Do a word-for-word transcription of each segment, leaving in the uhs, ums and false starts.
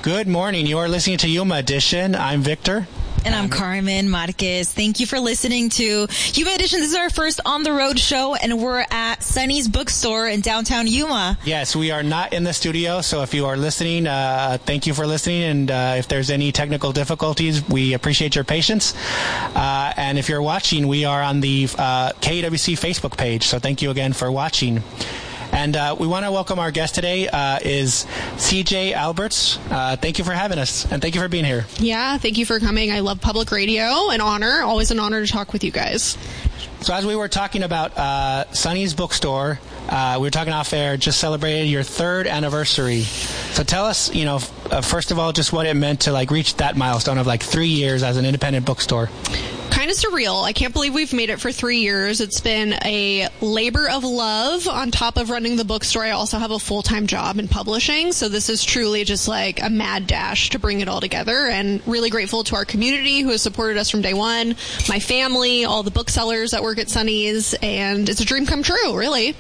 Good morning. You are listening to Yuma Edition. I'm Victor. And I'm Carmen Marquez. Thank you for listening to Yuma Edition. This is our first on-the-road show, and we're at Sunny's Bookstore in downtown Yuma. Yes, we are not in the studio, so if you are listening, uh, thank you for listening. And uh, if there's any technical difficulties, we appreciate your patience. Uh, and if you're watching, we are on the uh, K W C Facebook page, so thank you again for watching. And uh, we want to welcome our guest today uh, is C J Alberts. Uh, thank you for having us, and thank you for being here. Yeah, thank you for coming. I love public radio. An honor. Always an honor to talk with you guys. So as we were talking about uh, Sunny's Bookstore, uh, we were talking off air, just celebrated your third anniversary. So tell us, you know, f- uh, first of all, just what it meant to like reach that milestone of like three years as an independent bookstore. Kind of surreal. I can't believe we've made it for three years. It's been a labor of love on top of running the bookstore. I also have a full-time job in publishing, so this is truly just like a mad dash to bring it all together, and really grateful to our community who has supported us from day one, my family, all the booksellers that work at Sunny's, and it's a dream come true, really.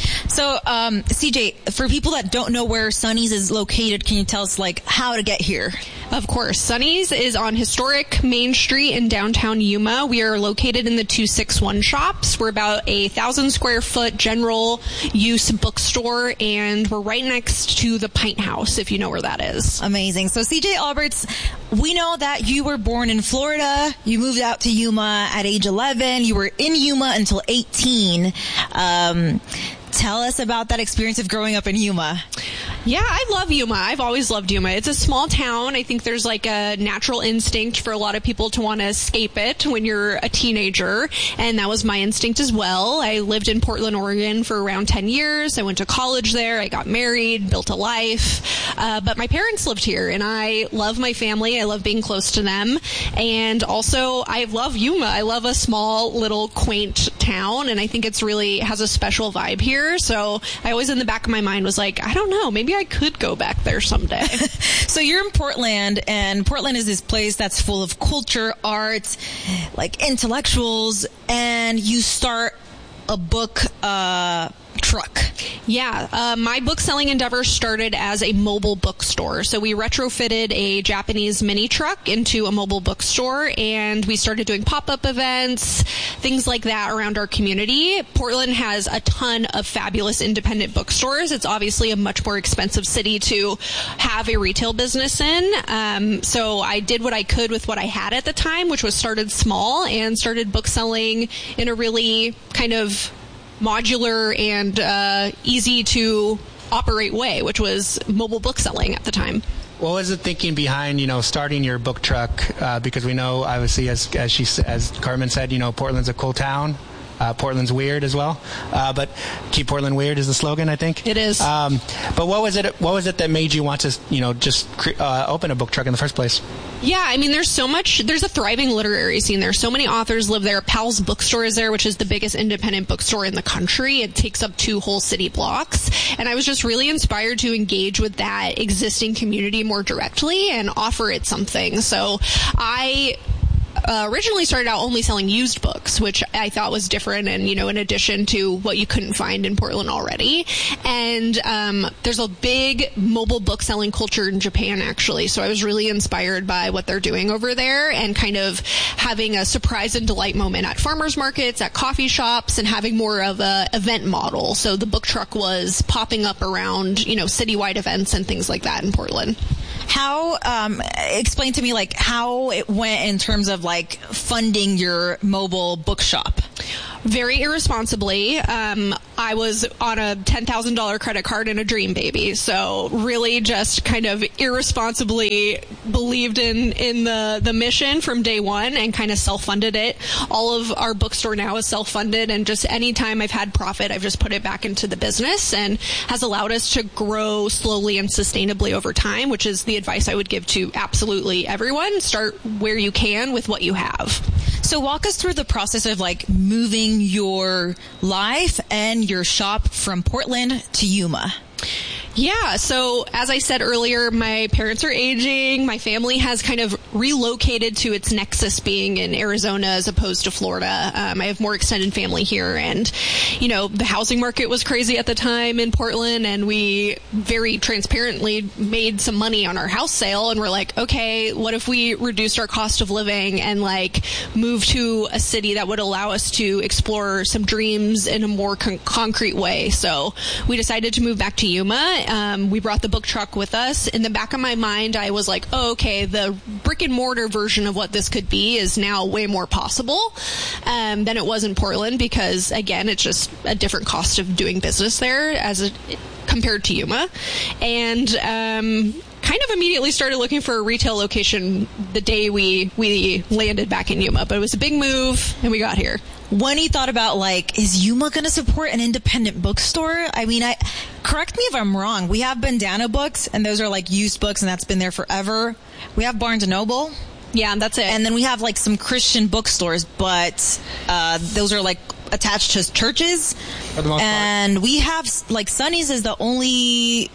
So, um, C J, for people that don't know where Sunny's is located, can you tell us, like, how to get here? Of course. Sunny's is on historic Main Street in downtown Yuma. We are located in the two sixty-one shops. We're about a thousand square foot general use bookstore, and we're right next to the Pint House, if you know where that is. Amazing. So, C J Alberts, we know that you were born in Florida. You moved out to Yuma at age eleven. You were in Yuma until eighteen. Um... Tell us about that experience of growing up in Yuma. Yeah, I love Yuma. I've always loved Yuma. It's a small town. I think there's like a natural instinct for a lot of people to want to escape it when you're a teenager, and that was my instinct as well. I lived in Portland, Oregon for around ten years. I went to college there. I got married, built a life, uh, but my parents lived here, and I love my family. I love being close to them, and also I love Yuma. I love a small, little, quaint town, and I think it's really has a special vibe here. So I always in the back of my mind was like, I don't know, maybe I could go back there someday. So you're in Portland, and Portland is this place that's full of culture, art, like intellectuals, and you start a book uh, truck. Yeah, uh, my book selling endeavor started as a mobile bookstore. So we retrofitted a Japanese mini truck into a mobile bookstore, and we started doing pop-up events, things like that around our community. Portland has a ton of fabulous independent bookstores. It's obviously a much more expensive city to have a retail business in. Um, so I did what I could with what I had at the time, which was started small and started book selling in a really kind of modular and uh, easy to operate way, which was mobile book selling at the time. What was the thinking behind, you know, starting your book truck? Uh, because we know, obviously, as as she as Carmen said, you know, Portland's a cool town. Uh, Portland's weird as well, uh, but keep Portland weird is the slogan, I think. It is. Um, but what was it? What was it that made you want to, you know, just cre- uh, open a book truck in the first place? Yeah, I mean, there's so much. There's a thriving literary scene there. So many authors live there. Powell's Bookstore is there, which is the biggest independent bookstore in the country. It takes up two whole city blocks, and I was just really inspired to engage with that existing community more directly and offer it something. So I. Uh, originally started out only selling used books, which I thought was different and, you know, in addition to what you couldn't find in Portland already. And um, there's a big mobile book selling culture in Japan, actually. So I was really inspired by what they're doing over there and kind of having a surprise and delight moment at farmers markets, at coffee shops, and having more of a event model. So the book truck was popping up around, you know, citywide events and things like that in Portland. How, um, explain to me, like, how it went in terms of, like, funding your mobile bookshop. Very irresponsibly. Um, I was on a ten thousand dollars credit card and a dream baby. So really just kind of irresponsibly believed in, in the, the mission from day one and kind of self-funded it. All of our bookstore now is self-funded, and just any time I've had profit, I've just put it back into the business, and has allowed us to grow slowly and sustainably over time, which is the advice I would give to absolutely everyone. Start where you can with what you have. So walk us through the process of like moving your life and your shop from Portland to Yuma. Yeah, so as I said earlier, my parents are aging. My family has kind of relocated to its nexus being in Arizona as opposed to Florida. Um, I have more extended family here, and, you know, the housing market was crazy at the time in Portland, and we very transparently made some money on our house sale, and we're like, okay, what if we reduced our cost of living and, like, moved to a city that would allow us to explore some dreams in a more con- concrete way? So we decided to move back to Yuma. Um, we brought the book truck with us. In the back of my mind, I was like, oh, okay, the brick and mortar version of what this could be is now way more possible um, than it was in Portland, because, again, it's just a different cost of doing business there as a, compared to Yuma. And um, kind of immediately started looking for a retail location the day we, we landed back in Yuma. But it was a big move, and we got here. When you thought about, like, is Yuma going to support an independent bookstore? I mean, I correct me if I'm wrong. We have Bandana Books, and those are, like, used books, and that's been there forever. We have Barnes and Noble. Yeah, that's it. And then we have, like, some Christian bookstores, but uh, those are, like, attached to churches. For the most and part. we have, like, Sonny's is the only,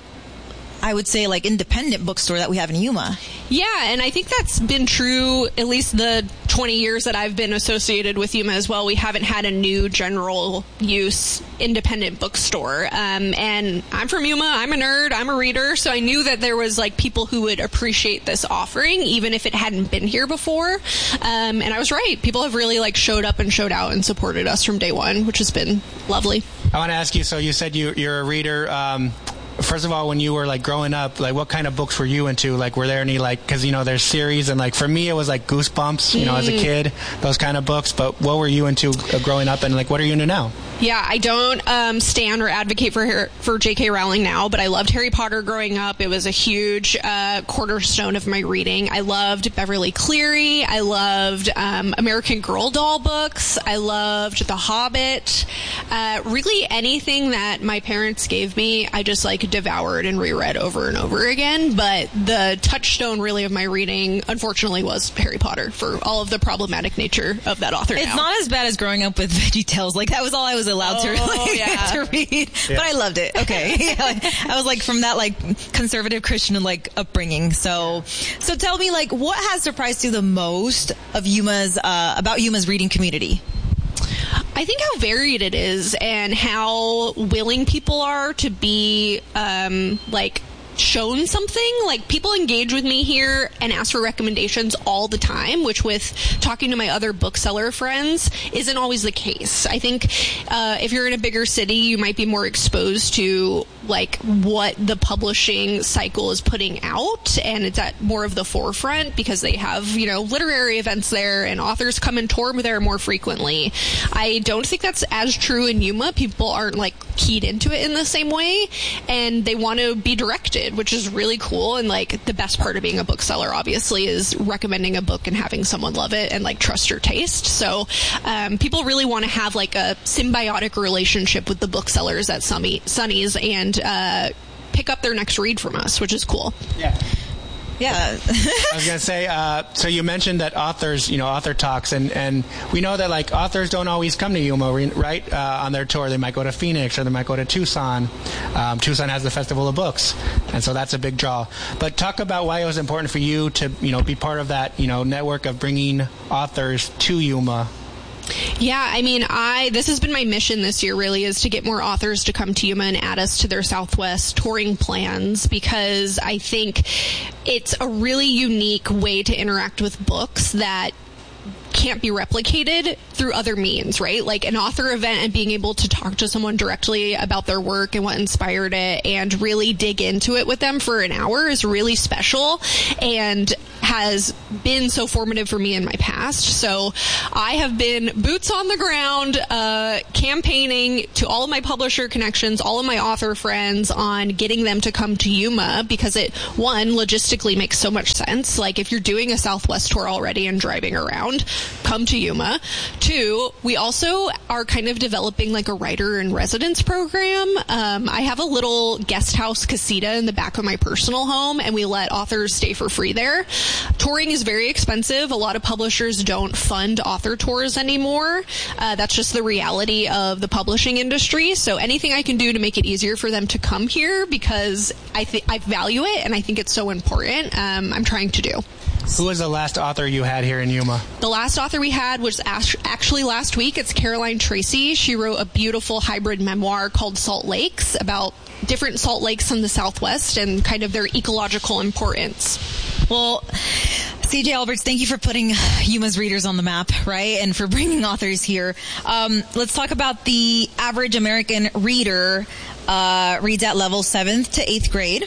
I would say, like, independent bookstore that we have in Yuma. Yeah, and I think that's been true at least the twenty years that I've been associated with Yuma as well. We haven't had a new general use independent bookstore. Um, and I'm from Yuma. I'm a nerd. I'm a reader. So I knew that there was, like, people who would appreciate this offering, even if it hadn't been here before. Um, and I was right. People have really, like, showed up and showed out and supported us from day one, which has been lovely. I want to ask you, so you said you, you're a reader. Um, First of all, when you were, like, growing up, like, what kind of books were you into? Like, were there any, like, because, you know, there's series, and, like, for me, it was, like, Goosebumps, you know, mm. as a kid, those kind of books. But what were you into uh, growing up, and, like, what are you into now? Yeah, I don't um, stand or advocate for for J K Rowling now, but I loved Harry Potter growing up. It was a huge uh, cornerstone of my reading. I loved Beverly Cleary. I loved um, American Girl doll books. I loved The Hobbit. Uh, really anything that my parents gave me, I just, like, devoured and reread over and over again. But the touchstone, really, of my reading, unfortunately, was Harry Potter for all of the problematic nature of that author. It's now. not as bad as growing up with VeggieTales. Like, that was all I was allowed oh, to, like, yeah. to read. Yeah. But I loved it. Okay. Yeah, like, I was, like, from that, like, conservative Christian, like, upbringing. So, so tell me, like, what has surprised you the most of Yuma's, uh, about Yuma's reading community? I think how varied it is and how willing people are to be, um, like, shown something. Like, people engage with me here and ask for recommendations all the time, which with talking to my other bookseller friends isn't always the case. I think uh, if you're in a bigger city, you might be more exposed to, like, what the publishing cycle is putting out, and it's at more of the forefront because they have, you know, literary events there and authors come and tour there more frequently. I don't think that's as true in Yuma. People aren't, like, keyed into it in the same way, and they want to be directed, which is really cool. And, like, the best part of being a bookseller, obviously, is recommending a book and having someone love it and, like, trust your taste. So um, people really want to have, like, a symbiotic relationship with the booksellers at Sonny's and uh, pick up their next read from us, which is cool. Yeah. Yeah. I was going to say, uh, so you mentioned that authors, you know, author talks, and, and we know that, like, authors don't always come to Yuma, right, uh, on their tour. They might go to Phoenix, or they might go to Tucson. Um, Tucson has the Festival of Books, and so that's a big draw. But talk about why it was important for you to, you know, be part of that, you know, network of bringing authors to Yuma. Yeah, I mean, I this has been my mission this year, really, is to get more authors to come to Yuma and add us to their Southwest touring plans, because I think it's a really unique way to interact with books that can't be replicated through other means, right? Like an author event and being able to talk to someone directly about their work and what inspired it and really dig into it with them for an hour is really special and has been so formative for me in my past. So I have been boots on the ground, uh, campaigning to all of my publisher connections, all of my author friends on getting them to come to Yuma, because it, one, logistically makes so much sense. Like, if you're doing a Southwest tour already and driving around, come to Yuma. Two, we also are kind of developing like a writer in residence program. Um, I have a little guest house casita in the back of my personal home, and we let authors stay for free there. Touring is very expensive. A lot of publishers don't fund author tours anymore. Uh, that's just the reality of the publishing industry. So anything I can do to make it easier for them to come here, because I think I value it and I think it's so important, um, I'm trying to do. Who was the last author you had here in Yuma? The last author we had was actually last week. It's Caroline Tracy. She wrote a beautiful hybrid memoir called Salt Lakes about different salt lakes in the Southwest and kind of their ecological importance. Well, C J Alberts, thank you for putting Yuma's readers on the map, right? And for bringing authors here. Um, let's talk about the average American reader uh, reads at level seventh to eighth grade.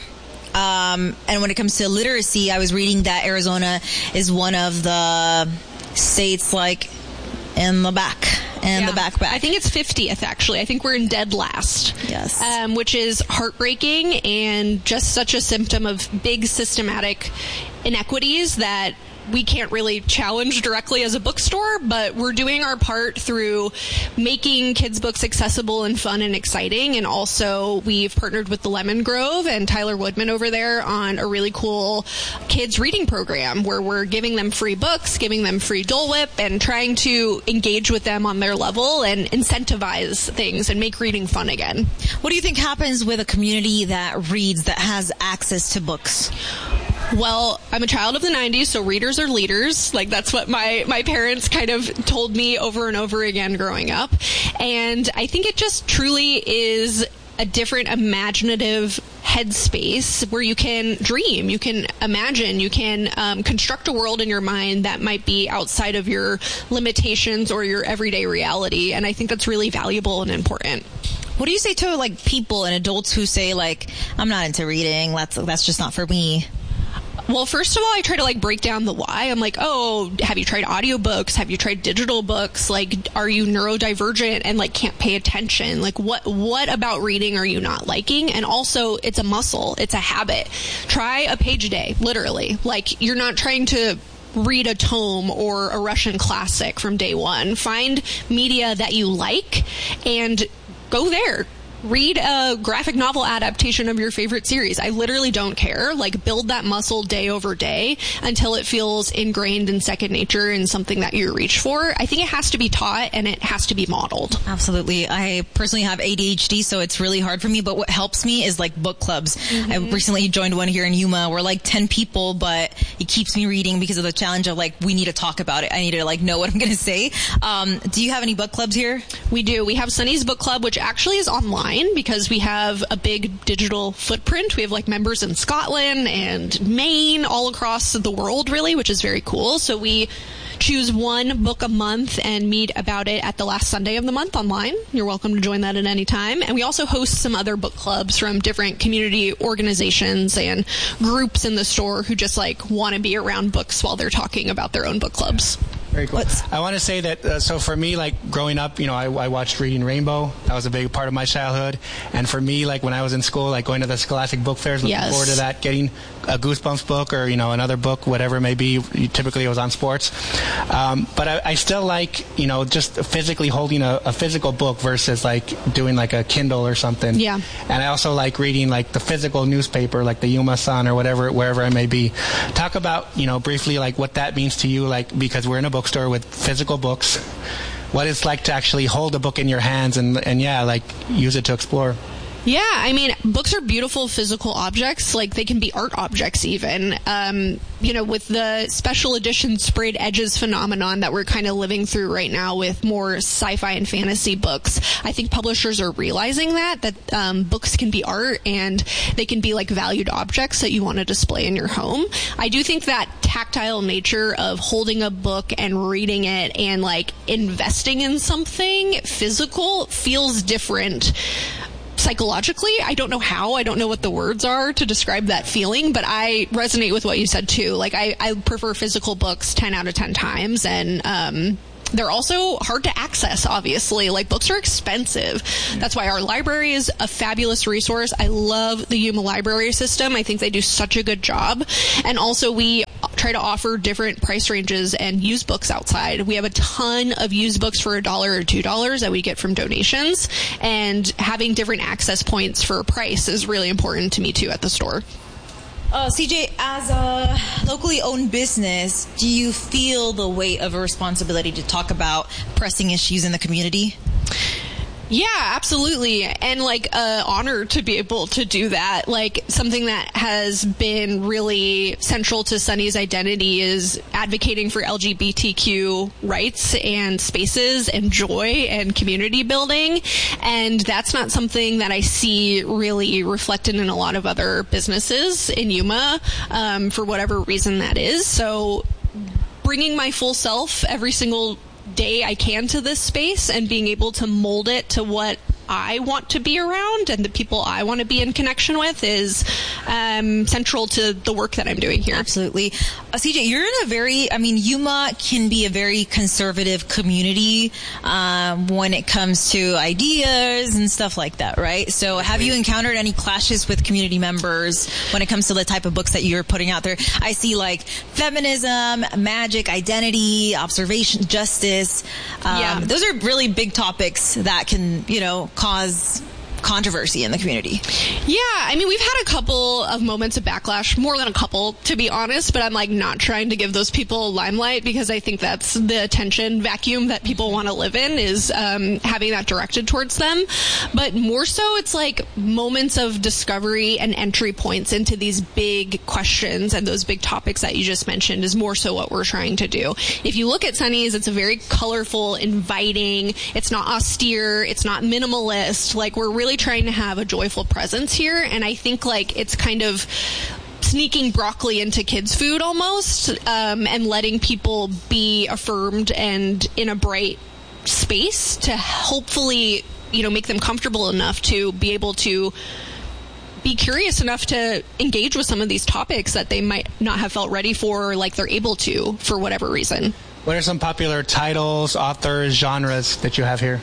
Um, and when it comes to literacy, I was reading that Arizona is one of the states like in the back, in yeah. the back back. I think it's fiftieth actually. I think we're in dead last. Yes. Um, which is heartbreaking and just such a symptom of big systematic inequities that we can't really challenge directly as a bookstore, but we're doing our part through making kids' books accessible and fun and exciting. And also we've partnered with the Lemon Grove and Tyler Woodman over there on a really cool kids reading program where we're giving them free books, giving them free Dole Whip, and trying to engage with them on their level and incentivize things and make reading fun again. What do you think happens with a community that reads, that has access to books? Well, I'm a child of the nineties, so readers are leaders. Like, that's what my, my parents kind of told me over and over again growing up. And I think it just truly is a different imaginative headspace where you can dream, you can imagine, you can um, construct a world in your mind that might be outside of your limitations or your everyday reality. And I think that's really valuable and important. What do you say to, like, people and adults who say, like, I'm not into reading, that's that's just not for me? Well, first of all, I try to like break down the why. I'm like, oh, have you tried audiobooks? Have you tried digital books? Like, are you neurodivergent and like can't pay attention? Like, what what about reading are you not liking? And also, it's a muscle. It's a habit. Try a page a day, literally. Like, you're not trying to read a tome or a Russian classic from day one. Find media that you like and go there. Read a graphic novel adaptation of your favorite series. I literally don't care. Like, build that muscle day over day until it feels ingrained in second nature and something that you reach for. I think it has to be taught and it has to be modeled. Absolutely. I personally have A D H D, so it's really hard for me, but what helps me is like book clubs. Mm-hmm. I recently joined one here in Yuma. We're like ten people, but it keeps me reading because of the challenge of like, we need to talk about it. I need to like know what I'm going to say. Um, do you have any book clubs here? We do. We have Sunny's Book Club, which actually is online because we have a big digital footprint. We have like members in Scotland and Maine, all across the world really, which is very cool. So we choose one book a month and meet about it at the last Sunday of the month online. You're welcome to join that at any time. And we also host some other book clubs from different community organizations and groups in the store who just like want to be around books while they're talking about their own book clubs. Very cool. I want to say that, uh, so for me, like, growing up, you know, I, I watched Reading Rainbow. That was a big part of my childhood. And for me, like, when I was in school, like, going to the Scholastic Book Fairs, looking yes. forward to that, getting a Goosebumps book or, you know, another book, whatever it may be. Typically, it was on sports. Um, but I, I still like, you know, just physically holding a, a physical book versus, like, doing, like, a Kindle or something. Yeah. And I also like reading, like, the physical newspaper, like the Yuma Sun or whatever, wherever it may be. Talk about, you know, briefly, like, what that means to you, like, because we're in a bookstore with physical books, what it's like to actually hold a book in your hands and, and yeah, like, use it to explore. Yeah, I mean, books are beautiful physical objects. Like, they can be art objects even. Um, you know, with the special edition sprayed edges phenomenon that we're kind of living through right now with more sci-fi and fantasy books, I think publishers are realizing that, that um, books can be art and they can be like valued objects that you want to display in your home. I do think that tactile nature of holding a book and reading it and like investing in something physical feels different psychologically. I don't know how. I don't know what the words are to describe that feeling, but I resonate with what you said too. Like, I, I prefer physical books ten out of ten times, and um, they're also hard to access, obviously. Like, books are expensive. That's why our library is a fabulous resource. I love the Yuma library system. I think they do such a good job. And also, we try to offer different price ranges and used books outside. We have a ton of used books for a dollar or two dollars that we get from donations, and having different access points for a price is really important to me too at the store. Uh, C J, as a locally owned business, do you feel the weight of a responsibility to talk about pressing issues in the community? Yeah, absolutely. And like uh honor to be able to do that. Like something that has been really central to Sunny's identity is advocating for L G B T Q rights and spaces and joy and community building. And that's not something that I see really reflected in a lot of other businesses in Yuma, um, for whatever reason that is. So bringing my full self every single day I can to this space and being able to mold it to what I want to be around and the people I want to be in connection with is um, central to the work that I'm doing here. Absolutely. Uh, C J, you're in a very, I mean, Yuma can be a very conservative community um, when it comes to ideas and stuff like that, right? So have you encountered any clashes with community members when it comes to the type of books that you're putting out there? I see like feminism, magic, identity, observation, justice. Um, yeah. Those are really big topics that can, you know, cause controversy in the community. Yeah, I mean, we've had a couple of moments of backlash, more than a couple, to be honest, but I'm like not trying to give those people limelight because I think that's the attention vacuum that people want to live in, is um, having that directed towards them. But more so, it's like moments of discovery and entry points into these big questions and those big topics that you just mentioned is more so what we're trying to do. If you look at Sunny's, it's a very colorful, inviting, it's not austere, it's not minimalist, like we're really trying to have a joyful presence here, and I think like it's kind of sneaking broccoli into kids' food almost, um, and letting people be affirmed and in a bright space to hopefully, you know, make them comfortable enough to be able to be curious enough to engage with some of these topics that they might not have felt ready for, or like they're able to for whatever reason. What are some popular titles, authors, genres that you have here?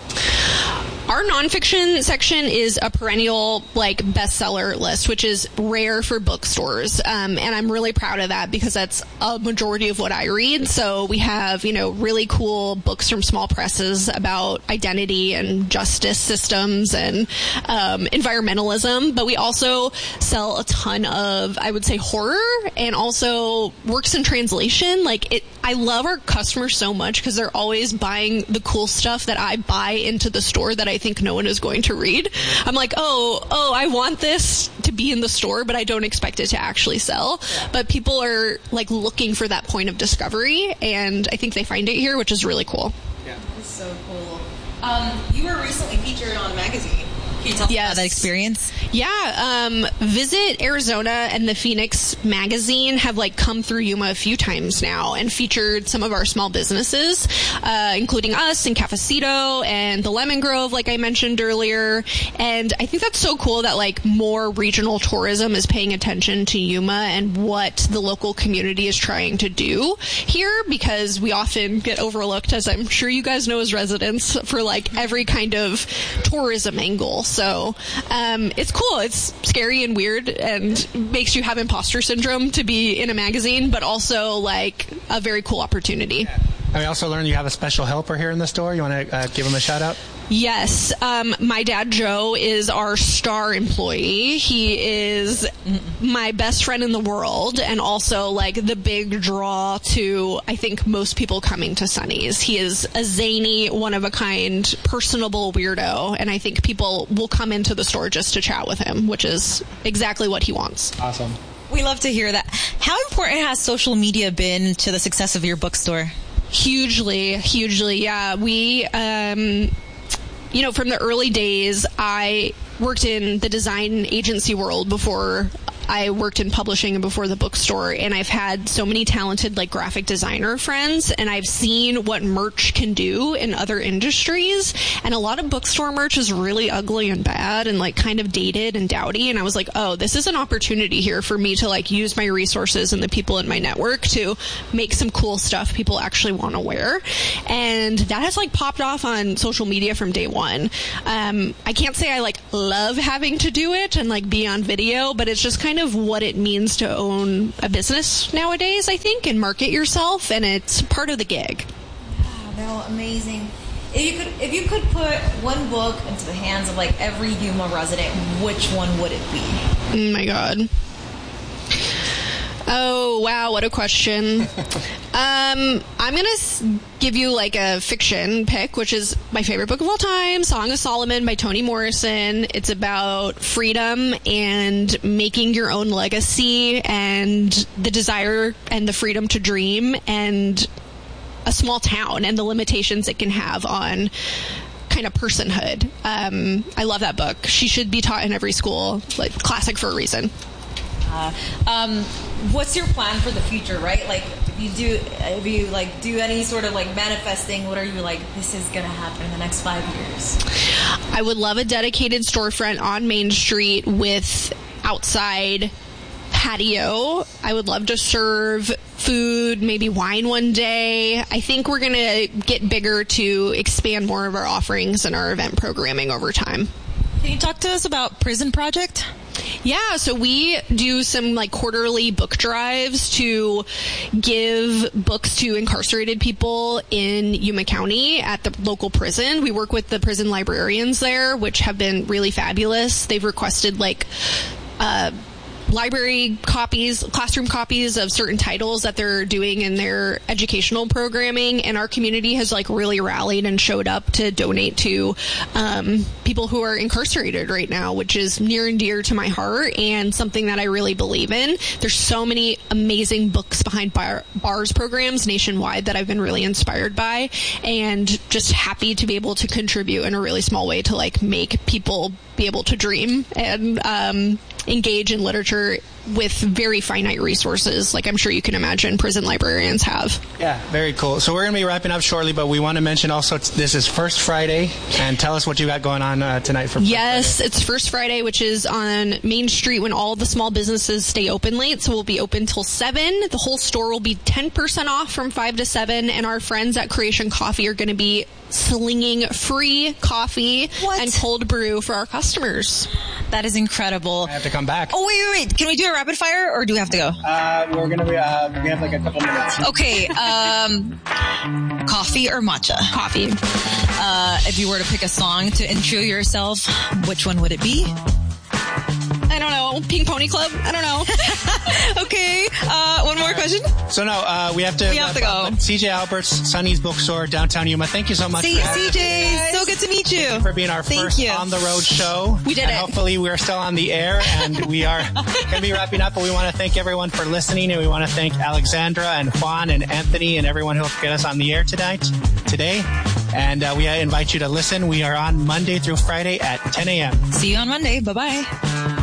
Our nonfiction section is a perennial like bestseller list, which is rare for bookstores. Um, and I'm really proud of that because that's a majority of what I read. So we have, you know, really cool books from small presses about identity and justice systems and um, environmentalism. But we also sell a ton of, I would say, horror and also works in translation. Like it, I love our customers so much because they're always buying the cool stuff that I buy into the store that I think no one is going to read. I'm like, oh, oh, I want this to be in the store, but I don't expect it to actually sell. But people are like looking for that point of discovery, and I think they find it here, which is really cool. Yeah, that's so cool. Um, you were recently featured on a magazine. Can you tell us yes. about that experience? Yeah, um, Visit Arizona and the Phoenix magazine have like come through Yuma a few times now and featured some of our small businesses, uh, including us and Cafecito and the Lemon Grove, like I mentioned earlier. And I think that's so cool that like more regional tourism is paying attention to Yuma and what the local community is trying to do here, because we often get overlooked, as I'm sure you guys know as residents, for like every kind of tourism angle. So um, it's cool. It's scary and weird and makes you have imposter syndrome to be in a magazine, but also like a very cool opportunity. I also learned you have a special helper here in the store. You want to uh, give him a shout out? Yes. Um, my dad, Joe, is our star employee. He is my best friend in the world and also like the big draw to, I think, most people coming to Sunny's. He is a zany, one-of-a-kind, personable weirdo, and I think people will come into the store just to chat with him, which is exactly what he wants. Awesome. We love to hear that. How important has social media been to the success of your bookstore? Hugely, hugely, yeah. We, um... you know, from the early days, I worked in the design agency world before I worked in publishing and before the bookstore, and I've had so many talented like graphic designer friends, and I've seen what merch can do in other industries, and a lot of bookstore merch is really ugly and bad and like kind of dated and dowdy, and I was like, oh, this is an opportunity here for me to like use my resources and the people in my network to make some cool stuff people actually want to wear, and that has like popped off on social media from day one. Um, I can't say I like love having to do it and like be on video, but it's just kind of what it means to own a business nowadays, I think, and market yourself, and it's part of the gig. Wow, no, amazing. If you could, if you could put one book into the hands of like every Yuma resident, which one would it be? Oh my God. Oh, wow, what a question. um, I'm going to give you like a fiction pick, which is my favorite book of all time, Song of Solomon by Toni Morrison. It's about freedom and making your own legacy and the desire and the freedom to dream and a small town and the limitations it can have on kind of personhood. Um, I love that book. She should be taught in every school, like classic for a reason. Uh, um, what's your plan for the future, right? Like, if you do, if you like do any sort of like manifesting, what are you like, this is going to happen in the next five years? I would love a dedicated storefront on Main Street with outside patio. I would love to serve food, maybe wine one day. I think we're going to get bigger to expand more of our offerings and our event programming over time. Can you talk to us about Prison Project? Yeah, so we do some like quarterly book drives to give books to incarcerated people in Yuma County at the local prison. We work with the prison librarians there, which have been really fabulous. They've requested like uh library copies, classroom copies of certain titles that they're doing in their educational programming, and our community has like really rallied and showed up to donate to um, people who are incarcerated right now, which is near and dear to my heart and something that I really believe in. There's so many amazing books behind bar, bars programs nationwide that I've been really inspired by, and just happy to be able to contribute in a really small way to like make people be able to dream and um, engage in literature with very finite resources, like I'm sure you can imagine prison librarians have. Yeah, very cool. So we're going to be wrapping up shortly, but we want to mention also this is First Friday, and tell us what you got going on uh, tonight for First Yes, Friday. It's First Friday, which is on Main Street when all the small businesses stay open late, so we'll be open till seven. The whole store will be ten percent off from five to seven, and our friends at Creation Coffee are going to be slinging free coffee what? and cold brew for our customers. That is incredible. I have to come back. Oh, wait, wait, wait. Can we do a rapid fire, or do we have to go? Uh, we're going to be, uh, we have like a couple minutes. Okay, um, coffee or matcha? Coffee. Uh, if you were to pick a song to intro yourself, which one would it be? I don't know. Pink Pony Club? I don't know. Okay, uh, one more question? So no, uh, we have to... We have to go. C J Alberts, Sonny's Bookstore, downtown Yuma. Thank you so much. C- for having C J, so good to meet you. for being our Thank first you. on-the-road show. We did and it. Hopefully we're still on the air, and we are going to be wrapping up, but we want to thank everyone for listening, and we want to thank Alexandra and Juan and Anthony and everyone who helped get us on the air tonight, today. And uh, we invite you to listen. We are on Monday through Friday at ten a.m. See you on Monday. Bye-bye.